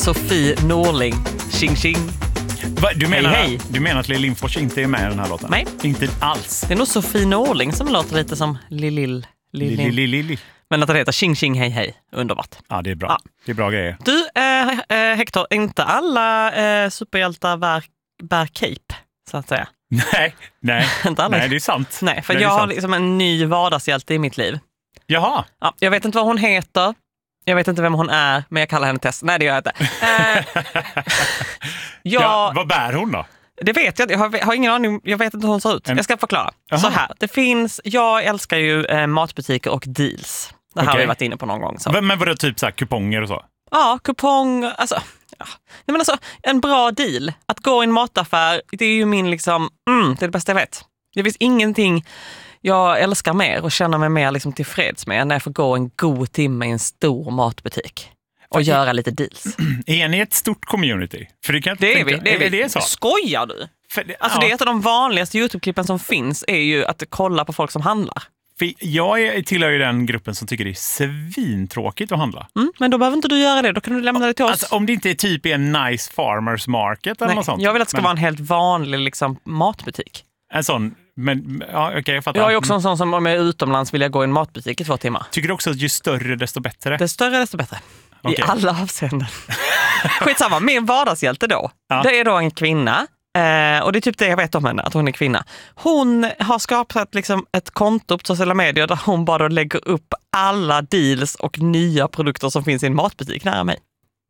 Sofie Norling. Tjing tjing. Du menar att Lill Lindfors inte är med i den här låten? Nej. Inte alls. Det är nog Sofie Norling som låter lite som Lill. Men att det heter tjing tjing hej hej. Underbart. Ja, det är bra. Ja. Det är bra grejer. Du, Hector, inte alla superhjältar bär cape, så att säga. Nej. Inte alla. Nej, det är sant. Nej, för det jag har sant. liksom en ny vardagshjälte i mitt liv. Jaha. Ja, jag vet inte vad hon heter. Jag vet inte vem hon är, men jag kallar henne Tess. Nej, det gör jag inte. Vad bär hon då? Det vet jag. Jag har ingen aning. Jag vet inte hur hon ser ut. Jag ska förklara. Aha. Så här. Jag älskar ju matbutiker och deals. Det här har vi varit inne på någon gång. Så. Men vadå, typ så här kuponger och så? Ja, kupong. Alltså, ja. Nej, men alltså, en bra deal. Att gå i en mataffär, det är ju min liksom... det är det bästa jag vet. Det finns ingenting jag älskar mer och känner mig mer liksom tillfreds med när jag får gå en god timme i en stor matbutik. Och göra lite deals. Är ni ett stort community? För det är vi. Det är så. Skojar du? Alltså det är ett av de vanligaste YouTube-klippen som finns är ju att kolla på folk som handlar. För jag tillhör ju den gruppen som tycker det är svintråkigt att handla. Men då behöver inte du göra det. Då kan du lämna det till oss. Alltså, om det inte är typ en nice farmers market eller något sånt. Jag vill att det ska vara en helt vanlig liksom, matbutik. En sån, men okej, jag fattar. Jag är också en sån som om jag är utomlands vill jag gå i en matbutik i 2 timmar. Tycker du också att ju större desto bättre? Desto större desto bättre. Okay. I alla avseenden. Skitsamma, min vardagshjälte då. Ja. Det är då en kvinna. Och det är typ det jag vet om henne, att hon är kvinna. Hon har skapat liksom ett konto på sociala medier där hon bara lägger upp alla deals och nya produkter som finns i en matbutik nära mig.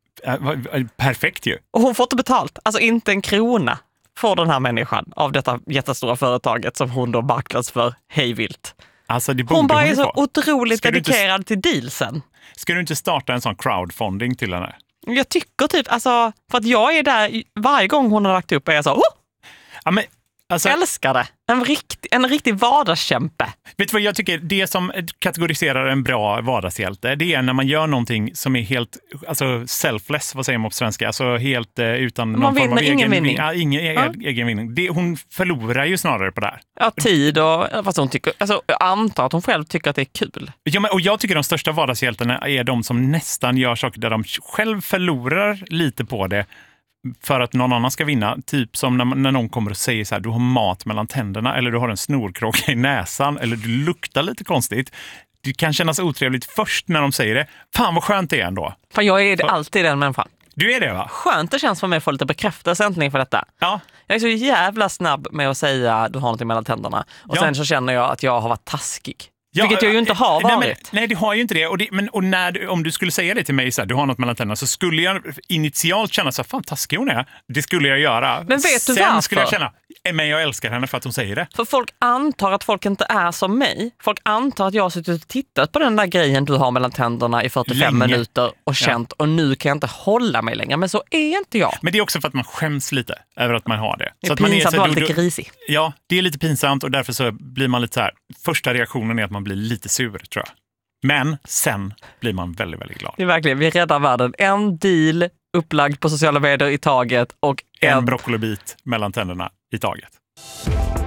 Perfekt ju. Och hon får inte betalt, alltså inte en krona får den här människan av detta jättestora företaget som hon då marknadsför hejvilt. Alltså, det borde hon bara är så otroligt dedikerad till dealsen. Ska du inte starta en sån crowdfunding till henne? Jag tycker typ, alltså, för att jag är där varje gång hon har lagt upp är jag så, ja, men, alltså, älskar det. En riktig vardagskämpe. Vet du vad jag tycker? Det som kategoriserar en bra vardagshjälte, det är när man gör någonting som är helt selfless, vad säger man på svenska? Alltså helt utan någon form av egen vinning. Ja, egen vinning. Hon förlorar ju snarare på det här. Ja, tid och vad hon tycker. Alltså, jag antar att hon själv tycker att det är kul. Ja, men, och jag tycker de största vardagshjältarna är de som nästan gör saker där de själv förlorar lite på det för att någon annan ska vinna. Typ som när någon kommer och säger så här: du har mat mellan tänderna, eller du har en snorkråka i näsan, eller du luktar lite konstigt. Det kan kännas otrevligt först när de säger det. Fan vad skönt det är ändå. För jag är alltid den människan. Du är det, va? Skönt det känns för mig att få lite bekräftelse äntligen för detta. Ja. Jag är så jävla snabb med att säga du har något mellan tänderna. Och sen så känner jag att jag har varit taskig. Vilket jag ju inte har varit. Nej, du har ju inte det. Om du skulle säga det till mig så här, du har något mellan tänderna, så skulle jag initialt känna så här, fan taskig hon är. Det skulle jag göra. Men vet du sen varför? Skulle jag känna, men jag älskar henne för att hon säger det. För folk antar att folk inte är som mig. Folk antar att jag har suttit och tittat på den där grejen du har mellan tänderna i 45 minuter och känt, och nu kan jag inte hålla mig längre. Men så är inte jag. Men det är också för att man skäms lite över att man har det. Det är så pinsamt att vara lite grisig. Ja, det är lite pinsamt, och därför så blir man lite så här, första reaktionen är att man blir lite sur, tror jag. Men sen blir man väldigt, väldigt glad. Det är verkligen, vi räddar världen. En deal upplagd på sociala medier i taget och en broccolibit mellan tänderna i taget.